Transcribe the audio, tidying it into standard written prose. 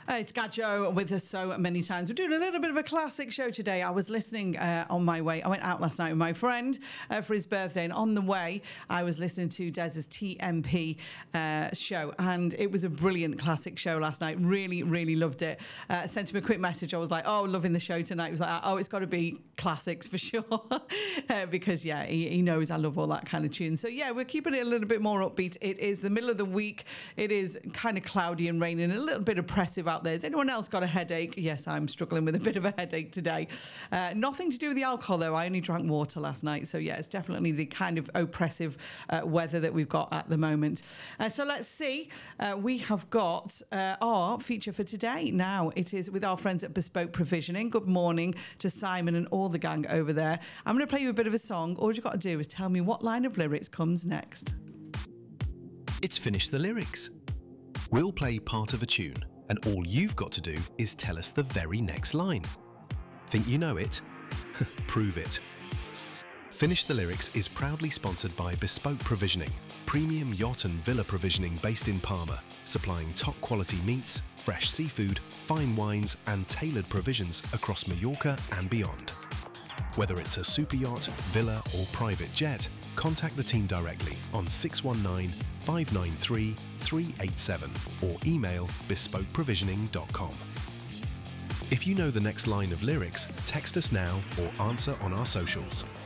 It's Gajo with us so many times. We're doing a little bit of a classic show today. I was listening on my way. I went out last night with my friend for his birthday, and on the way, I was listening to Dez's TMP show, and it was a brilliant classic show last night. Really, really loved it. Sent him a quick message. I was like, "Oh, loving the show tonight." He was like, "Oh, it's got to be classics for sure," because he knows I love all that kind of tune. So yeah, we're keeping it a little bit more upbeat. It is the middle of the week. It is kind of cloudy and raining, a little bit oppressive out there. Has anyone else got a headache? Yes, I'm struggling with a bit of a headache today. Nothing to do with the alcohol though. I only drank water last night. So yeah, it's definitely the kind of oppressive weather that we've got at the moment. So let's see. We have got our feature for today. Now it is with our friends at Bespoke Provisioning. Good morning to Simon and all the gang over there. I'm going to play you a bit of a song. All you've got to do is tell me what line of lyrics comes next. It's Finish the Lyrics. We'll play part of a tune, and all you've got to do is tell us the very next line. Think you know it? Prove it. Finish the Lyrics is proudly sponsored by Bespoke Provisioning, premium yacht and villa provisioning based in Palma, supplying top quality meats, fresh seafood, fine wines and tailored provisions across Mallorca and beyond. Whether it's a super yacht, villa or private jet, contact the team directly on 619 593 387 or email bespokeprovisioning.com. If you know the next line of lyrics, text us now or answer on our socials.